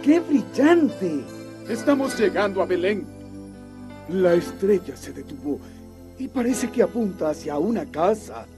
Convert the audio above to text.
¡Qué brillante! Estamos llegando a Belén. La estrella se detuvo y parece que apunta hacia una casa.